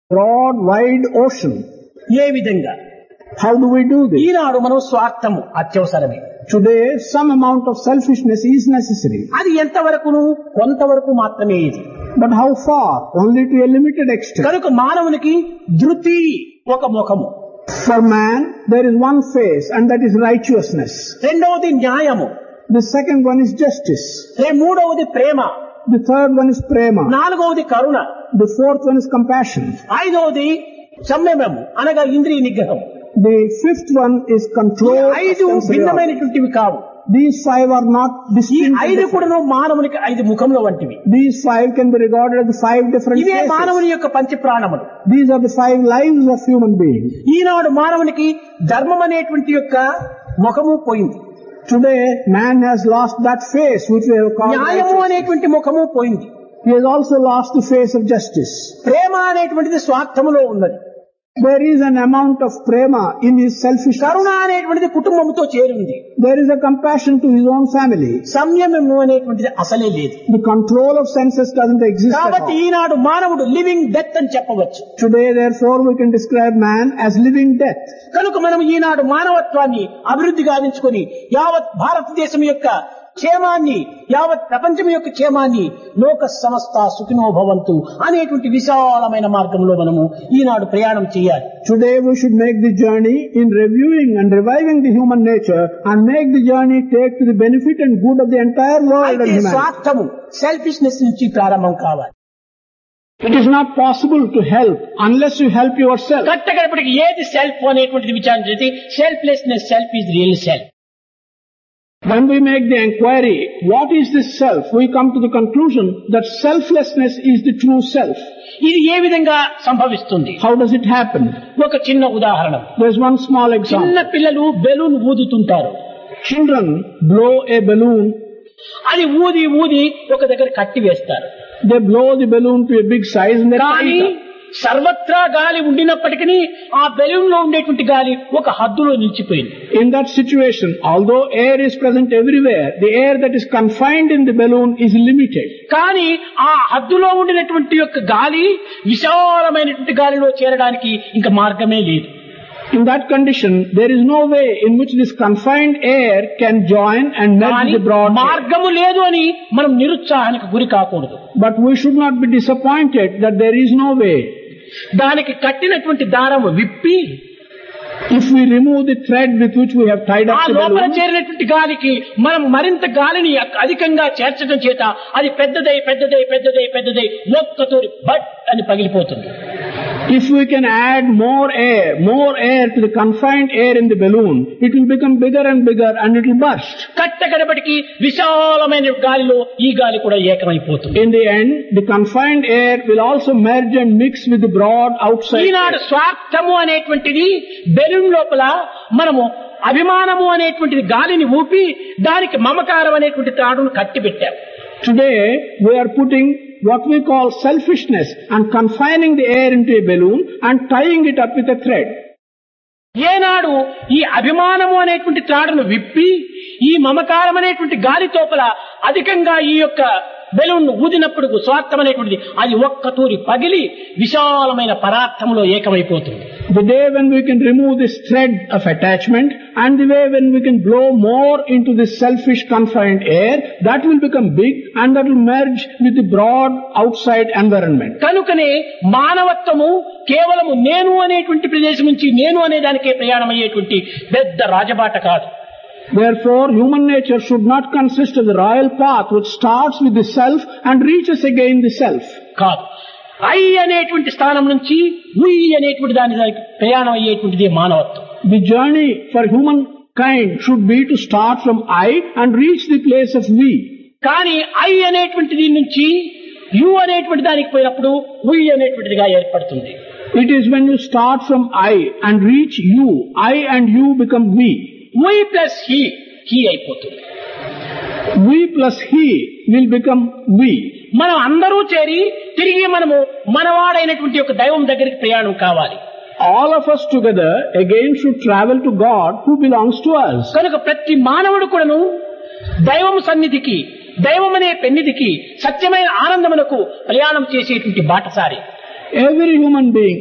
broad, wide ocean. ఏ విధంగా How do we do this? ఈనాడు మనం స్వార్థము అత్యవసరమే. Today, some amount of selfishness is necessary. అది ఎంతవరకును కొంతవరకు మాత్రమే ఇది. But how far? Only to a limited extent. కనుక మానవునికి ధృతి ఒక ముఖము, For man, there is one face, and that is righteousness. రెండవది న్యాయము, The second one is justice. మూడవది ప్రేమ, The third one is prema. నాలుగవది కరుణ, The fourth one is compassion. ఐదవది సంయమము అనగా ఇంద్రియ నిగ్రహం. The fifth one is ఈ control. of ఐదు sensory organs. భిన్నమైనటువంటివి కావు. These five are not ఈ distinct. ఐదు కూడాను మానవునికి ఐదు ముఖముల వంటివి. These five can be regarded as the five different ఇవే faces. మానవుని యొక్క పంచప్రాణములు. These are the five lives of human beings. ఈనాడు మానవునికి ధర్మం అనేటువంటి యొక్క ముఖము పోయింది, Today, man has lost that face which we have called న్యాయము righteousness. అనేటువంటి ముఖము పోయింది, He has also lost the face of justice. ప్రేమ అనేటువంటిది స్వార్థములో ఉన్నది, There is an amount of prema in his selfishness. కరుణ అనేటువంటిది కుటుంబముతో చేరింది, There is a compassion to his own family. సంయమము అనేటువంటిది అసలే లేదు. The control of senses doesn't exist at కాబట్టి all. ఈనాడు మానవుడు living death అని చెప్పవచ్చు. Today, therefore, we can describe man as living death. కనుక మనం ఈనాడు మానవత్వాన్ని అభివృద్ధి గావించుకొని యావత్ భారతదేశం యొక్క క్షేమాన్ని, యావత్ ప్రపంచం యొక్క క్షేమాన్ని, లోక సమస్త సుఖినో భవంతు అనేటువంటి విశాలమైన మార్గంలో మనము ఈనాడు ప్రయాణం చేయాలి. Today, we should make the journey in reviewing and reviving the human nature and make the journey take to the benefit and good of the entire world and అయితే humanity. స్వార్థము సెల్ఫిష్నెస్ నుంచి ప్రారంభం కావాలి. It is not possible to help unless you help yourself. కట్టగడపటికి ఏది self అనేటువంటిది విచారణ చేసి selflessness, self is real self. When we make the inquiry, what is this self? We come to the conclusion that selflessness is the true self. ఇది ఏ విధంగా సంభవిస్తుంది? How does it happen? ఒక చిన్న ఉదాహరణ. There's one small చిన్న example. పిల్లలు balloon ఊదుతుంటారు. Children blow a balloon. అది ఊది ఊది ఒక దగ్గర కట్టి వేస్తారు. They blow the balloon to a big size and they tie కానీ it up. సర్వత్రా గాలి ఉండినప్పటికీ ఆ బెలూన్ లో ఉండేటువంటి గాలి ఒక హద్దులో నిలిచిపోయింది. In that situation, although air is present everywhere, the air that is confined in the balloon is limited. కానీ ఆ హద్దులో ఉండినటువంటి యొక్క గాలి విశాలమైనటువంటి గాలిలో చేరడానికి ఇంకా మార్గమే లేదు. In that condition, there is no way in which this confined air can join and merge కానీ the broad air. మార్గము లేదు అని మనం నిరుత్సాహానికి గురి కాకూడదు. But we should not be disappointed that there is no way. దానికి కట్టినటువంటి దారము విప్పి If we remove the thread with which we have tied ఆ up the లోపల balloon, చేరినటువంటి గాలికి మనం మరింత గాలిని అధికంగా చేర్చడం చేత అది పెద్దదై పెద్దదై పెద్దదై పెద్దదై ఒక్కతోరి బట్ అని పగిలిపోతుంది. if we can add more air to the confined air in the balloon, it will become bigger and bigger and it will burst. కట్టగడబడికి విశాలమైన గాలిలో ఈ గాలి కూడా ఏకమైపోతుంది. In the end, the confined air will also merge and mix with the broad outside Eenadu air. స్వార్థము అనేటువంటిది balloon లోపల మనము అభిమానము అనేటువంటిది గాలిని ఊపి దానికి మమకారం అనేటువంటి తాడును కట్టి పెట్టాము. Today, we are putting what we call selfishness and confining the air into a balloon and tying it up with a thread. ఏనాడు ఈ అభిమానము అనేటువంటి త్రాడును విప్పి ఈ మమకారం అనేటువంటి గాలి తోపల అధికంగా ఈ యొక్క బెలూన్ ఊదినప్పుడు స్వార్థం అనేటువంటిది అది ఒక్కతూరి పగిలి విశాలమైన పరార్థంలో ఏకమైపోతుంది. The day when we can remove this thread of attachment and the way when we can blow more into this selfish confined air, that will become big and that will merge with the broad outside environment. కనుకనే మానవత్వము కేవలము నేను అనేటువంటి ప్రదేశం నుంచి నేను అనే దానికే ప్రయాణం అయ్యేటువంటి పెద్ద రాజబాట కాదు. Therefore, human nature should not consist of the royal path which starts with the self and reaches again the self. కాదు, ఐ అనేటువంటి స్థానం నుంచి ఉయ్ అనేటువంటి దానికి ప్రయాణం అయ్యేటువంటిది మానవత్వం. The journey for humankind should be to start from I and reach the place of we. కానీ I అనేటువంటి దీని నుంచి యు అనేటువంటి దానికి పోయినప్పుడు ఉయ్ అనేటువంటిదిగా ఏర్పడుతుంది. It is when you start from I and reach you, I and you become we. We plus he అయిపోతుంది. We plus he will become we. మనం అందరూ చేరి తిరిగి మనము మనవాడైనటువంటి ఒక దైవం దగ్గరికి ప్రయాణం కావాలి. All of us together again should travel to God who belongs to us. కనుక ప్రతి మానవుడు కూడాను దైవం సన్నిధికి, దైవం అనే పెన్నిధికి, సత్యమైన ఆనందమునకు ప్రయాణం చేసేటువంటి బాటసారి. Every human being